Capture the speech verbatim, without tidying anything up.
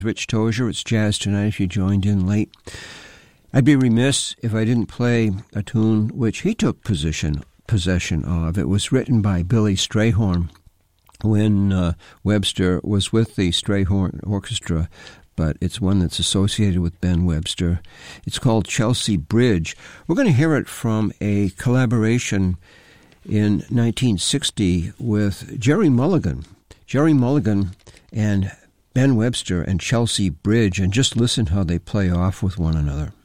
Rich Tozier, it's Jazz Tonight if you joined in late. I'd be remiss if I didn't play a tune which he took position, possession of. It was written by Billy Strayhorn when uh, Webster was with the Strayhorn Orchestra, but it's one that's associated with Ben Webster. It's called Chelsea Bridge. We're going to hear it from a collaboration in nineteen sixty with Jerry Mulligan. Jerry Mulligan and Ben Webster and Chelsea Bridge, and just listen how they play off with one another.